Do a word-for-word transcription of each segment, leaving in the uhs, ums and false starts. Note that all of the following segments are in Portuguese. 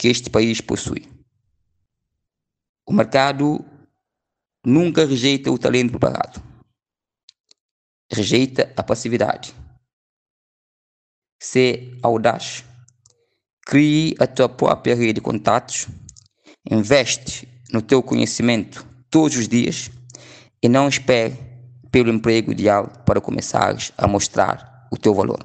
que este país possui. O mercado nunca rejeita o talento preparado. Rejeita a passividade. Sê audaz. Crie a tua própria rede de contatos. Investe no teu conhecimento todos os dias e não espere pelo emprego ideal para começares a mostrar o teu valor.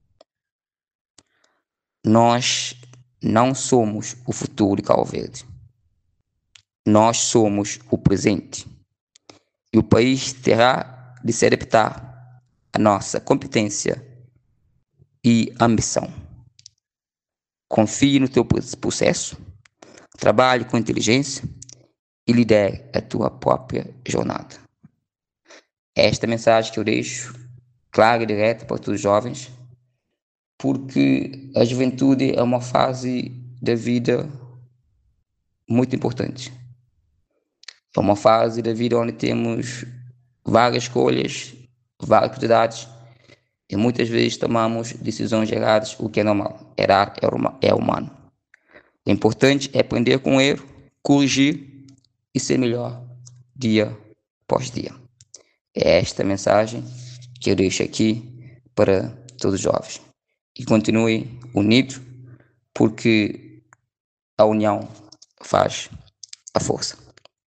Nós não somos o futuro de Cabo Verde. Nós somos o presente. E o país terá de se adaptar à nossa competência e ambição. Confie no teu processo, trabalhe com inteligência e lidere a tua própria jornada. Esta é a mensagem que eu deixo, clara e direta para todos os jovens, porque a juventude é uma fase da vida muito importante. É uma fase da vida onde temos várias escolhas, várias oportunidades e muitas vezes tomamos decisões erradas, o que é normal. Errar é humano. O importante é aprender com o erro, corrigir e ser melhor dia após dia. É esta a mensagem que eu deixo aqui para todos os jovens. E continuem unidos, porque a união faz a força.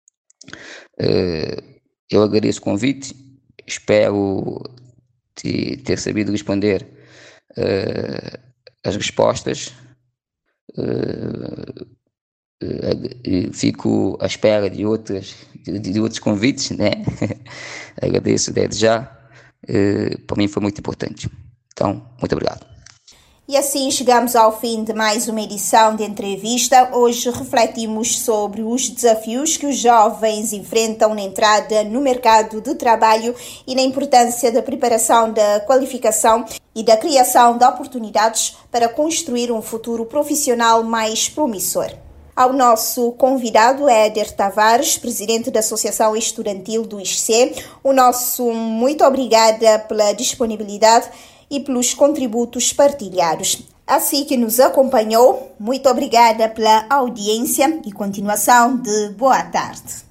Eu agradeço o convite, espero ter sabido responder as respostas. Fico à espera de, outras, de, de outros convites, né? Agradeço desde já, para mim foi muito importante. Então, muito obrigado. E assim chegamos ao fim de mais uma edição de entrevista. Hoje refletimos sobre os desafios que os jovens enfrentam na entrada no mercado de trabalho e na importância da preparação da qualificação e da criação de oportunidades para construir um futuro profissional mais promissor. Ao nosso convidado, Éder Tavares, presidente da Associação Estudantil do I S C, o nosso muito obrigada pela disponibilidade e pelos contributos partilhados. Assim que nos acompanhou, muito obrigada pela audiência e continuação de boa tarde.